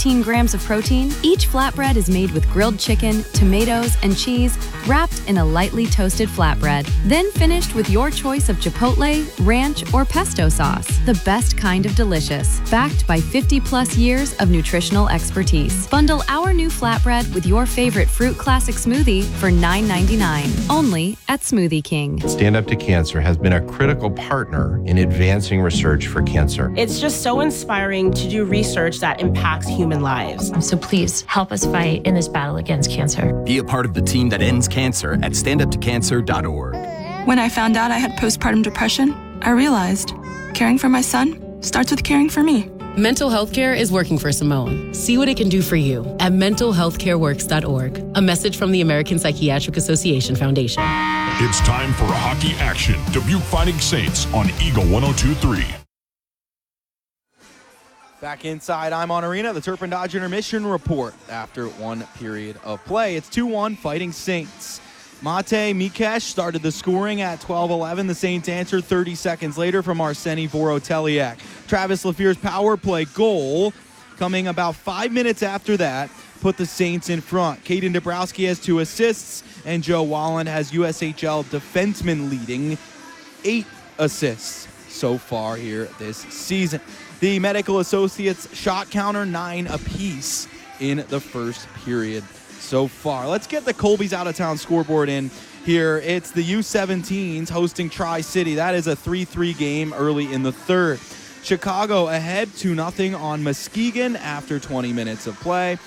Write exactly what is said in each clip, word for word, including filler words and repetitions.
fifteen grams of protein, each flatbread is made with grilled chicken, tomatoes, and cheese wrapped in a lightly toasted flatbread, then finished with your choice of chipotle, ranch, or pesto sauce. The best kind of delicious, backed by fifty plus years of nutritional expertise. Bundle our new flatbread with your favorite fruit classic smoothie for nine ninety-nine, only at Smoothie King. Stand Up to Cancer has been a critical partner in advancing research for cancer. It's just so inspiring to do research that impacts human lives. So please help us fight in this battle against cancer. Be a part of the team that ends cancer at stand up to cancer dot org. When I found out I had postpartum depression, I realized caring for my son starts with caring for me. Mental health care is working for Simone. See what it can do for you at mental health care works dot org. A message from the American Psychiatric Association Foundation. It's time for hockey action. Dubuque Fighting Saints on Eagle one oh two point three. Back inside, I'm on Arena, the Turpin Dodge intermission report after one period of play. It's two one Fighting Saints. Mate Mikesh started the scoring at twelve eleven. The Saints answered thirty seconds later from Arseny Voroteliak. Travis Lafiere's power play goal, coming about five minutes after that, put the Saints in front. Caden Dabrowski has two assists, and Joe Wallen has U S H L defenseman leading eight assists so far here this season. The Medical Associates shot counter nine apiece in the first period so far. Let's get the Colby's out-of-town scoreboard in here. It's the U seventeens hosting Tri-City. That is a three three game early in the third. Chicago ahead two nothing on Muskegon after twenty minutes of play.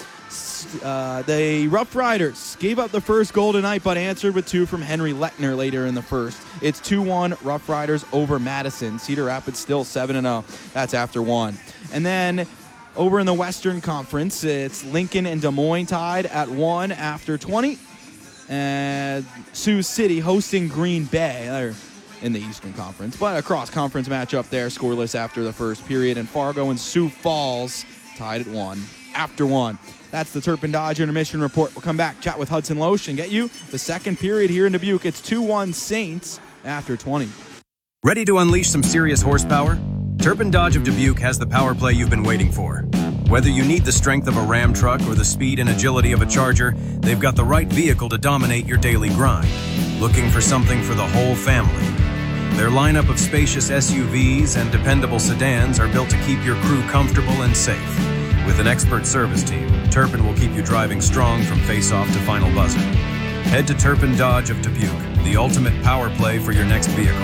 Uh, the Rough Riders gave up the first goal tonight, but answered with two from Henry Lechner later in the first. It's two one Rough Riders over Madison. Cedar Rapids still seven and oh. That's after one. And then over in the Western Conference, it's Lincoln and Des Moines tied at one after twenty. And Sioux City hosting Green Bay. They're in the Eastern Conference, but a cross-conference matchup there, scoreless after the first period. And Fargo and Sioux Falls tied at one after one. That's the Turpin Dodge intermission report. We'll come back, chat with Hudson Loesch, and get you the second period here in Dubuque. It's two one Saints after twenty. Ready to unleash some serious horsepower? Turpin Dodge of Dubuque has the power play you've been waiting for. Whether you need the strength of a Ram truck or the speed and agility of a Charger, they've got the right vehicle to dominate your daily grind. Looking for something for the whole family? Their lineup of spacious S U Vs and dependable sedans are built to keep your crew comfortable and safe. With an expert service team, Turpin will keep you driving strong from face-off to final buzzer. Head to Turpin Dodge of Dubuque, the ultimate power play for your next vehicle.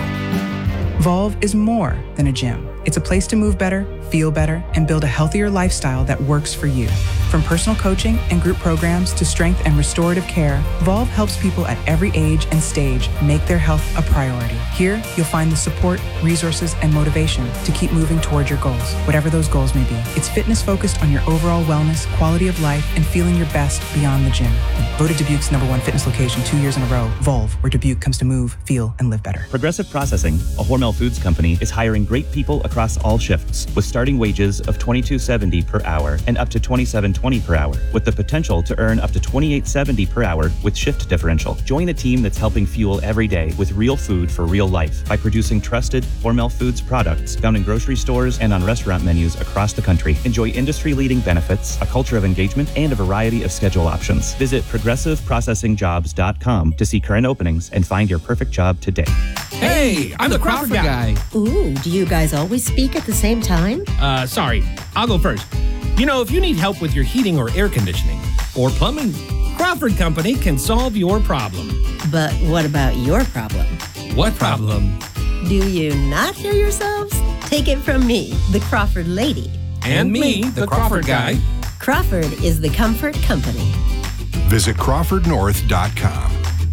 Volve is more than a gym. It's a place to move better, feel better, and build a healthier lifestyle that works for you. From personal coaching and group programs to strength and restorative care, Volve helps people at every age and stage make their health a priority. Here, you'll find the support, resources, and motivation to keep moving toward your goals, whatever those goals may be. It's fitness focused on your overall wellness, quality of life, and feeling your best beyond the gym. Voted Dubuque's number one fitness location two years in a row, Volve, where Dubuque comes to move, feel, and live better. Progressive Processing, a Hormel Foods company, is hiring great people across all shifts with starting wages of twenty-two seventy per hour and up to twenty-seven twenty per hour, with the potential to earn up to twenty-eight seventy per hour with shift differential. Join a team that's helping fuel every day with real food for real life by producing trusted Hormel Foods products found in grocery stores and on restaurant menus across the country. Enjoy industry-leading benefits, a culture of engagement, and a variety of schedule options. Visit progressive processing jobs dot com to see current openings and find your perfect job today. Hey, I'm the, the Crawford, Crawford guy. guy. Ooh, do you guys always speak at the same time? Uh, sorry. I'll go first. You know, if you need help with your heating or air conditioning or plumbing, Crawford Company can solve your problem. But what about your problem? What problem? Do you not hear yourselves? Take it from me, the Crawford lady. And me, the, the Crawford, Crawford guy. Crawford is the comfort company. Visit crawford north dot com.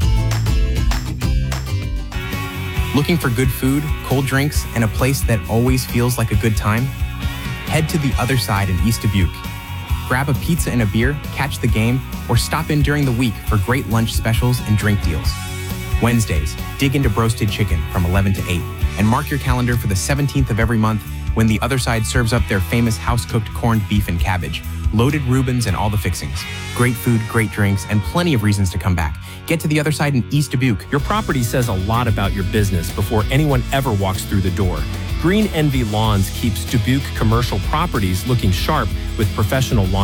Looking for good food, cold drinks, and a place that always feels like a good time? Head to the Other Side in East Dubuque. Grab a pizza and a beer, catch the game, or stop in during the week for great lunch specials and drink deals. Wednesdays, dig into roasted chicken from eleven to eight, and mark your calendar for the seventeenth of every month when the Other Side serves up their famous house-cooked corned beef and cabbage, loaded Reubens, and all the fixings. Great food, great drinks, and plenty of reasons to come back. Get to the Other Side in East Dubuque. Your property says a lot about your business before anyone ever walks through the door. Green Envy Lawns keeps Dubuque commercial properties looking sharp with professional lawn